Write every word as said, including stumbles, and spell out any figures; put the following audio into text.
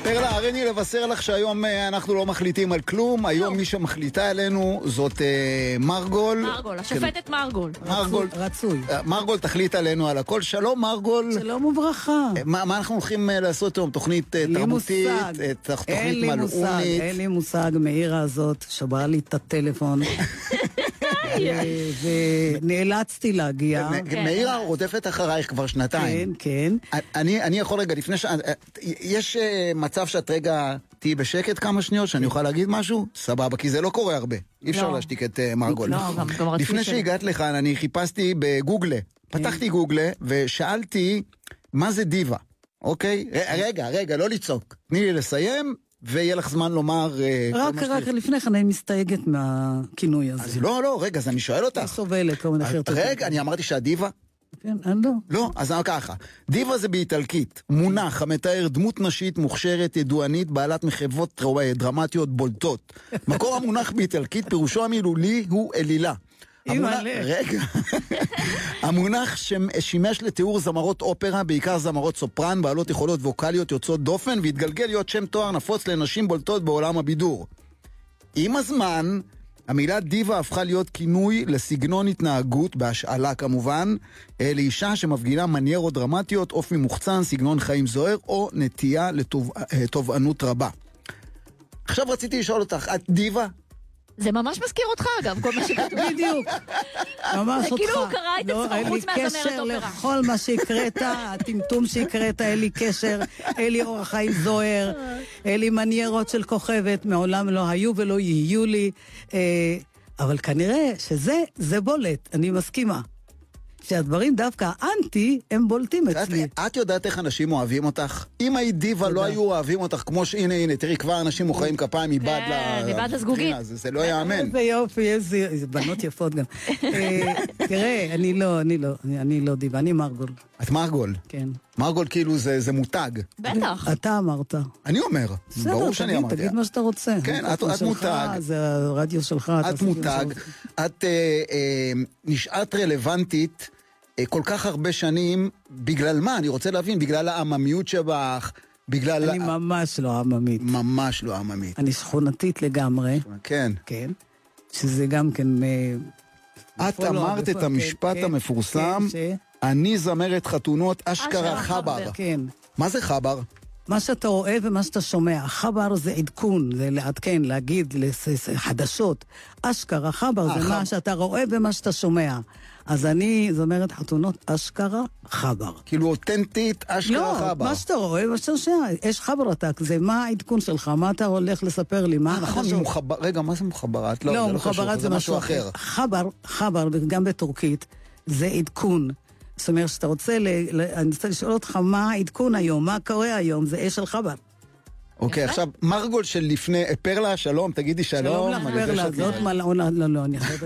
פרלה, הריני לבשר לך שהיום אנחנו לא מחליטים על כלום. היום מי שמחליטה עלינו זאת מרגול. מרגול, השופטת מרגול. מרגול, רצוי. מרגול תחליט עלינו על הכל. שלום מרגול. שלום וברכה. מה, מה אנחנו הולכים לעשות היום? תוכנית תרבותית, תוכנית מלאונית? אין לי מושג, מאירה הזאת שברה לי את הטלפון. ונאלצתי להגיע. מאירה רודפת אחרייך כבר שנתיים. כן, כן. אני יכול רגע, לפני ש... יש מצב שאת רגע תהי בשקט כמה שניות, שאני אוכל להגיד משהו? סבבה, כי זה לא קורה הרבה. אי אפשר להשתיק את מרגול. לפני שהגעת לכאן, אני חיפשתי בגוגלה. פתחתי גוגלה ושאלתי מה זה דיבה. אוקיי? רגע, רגע, לא לצעוק. תני לי לסיים. ויהיה לך זמן לומר... רק, רק לפני כן אני מסתייגת מהכינוי הזה. אז לא, לא, רגע, אז אני שואל אותך. אני סובלת, כמובן אחרת. רגע, אני אמרתי שהדיבה? כן, אני לא. לא, אז אני ככה. דיבה זה באיטלקית. מונח המתאר דמות נשית מוכשרת, ידוענית, בעלת מחוות דרמטיות בולטות. מקור המונח באיטלקית, פירושו המילולי הוא אלילה. רגע, המונח ששימש לתיאור זמרות אופרה, בעיקר זמרות סופרן, בעלות יכולות ווקליות יוצאות דופן, והתגלגל להיות שם תואר נפוץ לנשים בולטות בעולם הבידור. עם הזמן, המילה דיבה הפכה להיות כינוי לסגנון התנהגות, בהשאלה כמובן, לאישה שמפגינה מניירות דרמטיות, אופי מוחצן, סגנון חיים זוהר, או נטייה לתובענות רבה. עכשיו רציתי לשאול אותך, את דיבה? זה ממש מזכיר אותך אגב, כל מה שכתוב. בדיוק. ממש אותך. זה כאילו הוא קרא את עצמו חוץ מהזמרת אופרה. אין לי קשר לכל מה שהקראת, הטמטום שהקראת, אין לי קשר, אין לי אורח חיים זוהר, אין לי מניירות של כוכבת, מעולם לא היו ולא יהיו לי, אבל כנראה שזה, זה בולט, אני מסכימה. שהדברים דווקא האנטי הם בולטים אצלי. את יודעת איך אנשים אוהבים אותך? אם היית דיבה לא היו אוהבים אותך כמו שהנה, הנה, תראי, כבר אנשים מוחאים כפיים מבעד לזגוגית. זה לא יאמן. איזה יופי, איזה בנות יפות גם. תראה, אני לא, אני לא, אני לא דיבה, אני מרגול. את מרגול? כן. מרגול כאילו זה מותג. בטח. אתה אמרת. אני אומר, ברור שאני אמרתי. תגיד מה שאתה רוצה. כן, את מותג. זה הרדיו שלך. את מותג. את נשארת רלוונטית כל כך הרבה שנים, בגלל מה? אני רוצה להבין, בגלל העממיות שבך, בגלל... אני ממש לא עממית. ממש לא עממית. אני שכונתית לגמרי. כן. כן. שזה גם כן... את אמרת את המשפט המפורסם, אני זמרת חתונות אשכרה חבר. כן. מה זה חבר? מה שאתה רואה ומה שאתה שומע. חבר זה עדכון, זה לעדכן, להגיד, חדשות. אשכרה חבר זה מה שאתה רואה ומה שאתה שומע. אז אני זמרת חתונות אשכרה חבר. כאילו אותנטית אשכרה חבר. לא, מה שאתה רואה, מה שאתה שומע. יש חבר עתק, זה מה העדכון שלך, מה אתה הולך לספר לי, מה... נכון, רגע, מה זה מחברת? לא, מחברת זה משהו אחר. חבר, חבר, גם בטורקית, זה עדכון. זאת אומרת, שאתה רוצה, אני רוצה לשאול אותך מה העדכון היום, מה קורה היום, זה אש של חבר. אוקיי, עכשיו, מרגול של לפני, פרלה, שלום, תגידי שלום. שלום לך, פרלה, זאת מלאונה, לא, לא, אני חייבת.